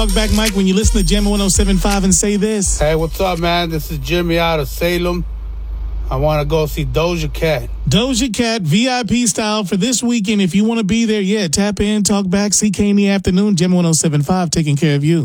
Talk back, Mike, when you listen to Jam 107.5 and say this. Hey, what's up, man? This is Jimmy out of Salem. I want to go see Doja Cat. Doja Cat, VIP style for this weekend. If you want to be there, tap in, talk back, CK in the afternoon. Jam 107.5 taking care of you.